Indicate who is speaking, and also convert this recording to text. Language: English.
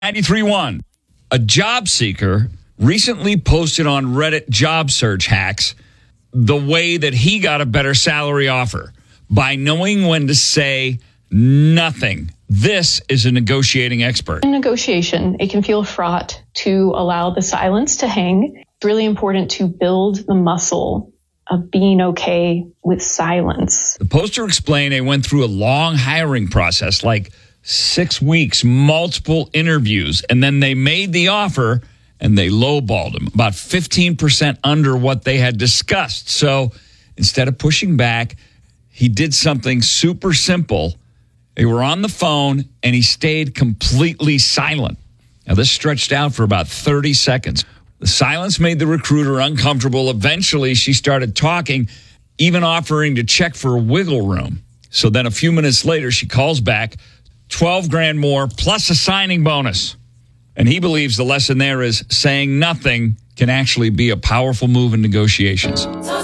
Speaker 1: 93.1. A job seeker recently posted on Reddit job search hacks the way that he got a better salary offer by knowing when to say nothing. This is a negotiating expert.
Speaker 2: In negotiation, it can feel fraught to allow the silence to hang. It's really important to build the muscle of being okay with silence.
Speaker 1: The poster explained they went through a long hiring process, like 6 weeks, multiple interviews, and then they made the offer and they lowballed him, about 15% under what they had discussed. So instead of pushing back, he did something super simple. They were on the phone and he stayed completely silent. Now, this stretched out for about 30 seconds. The silence made the recruiter uncomfortable. Eventually, she started talking, even offering to check for wiggle room. So then a few minutes later, she calls back, $12,000 more plus a signing bonus. And he believes the lesson there is saying nothing can actually be a powerful move in negotiations.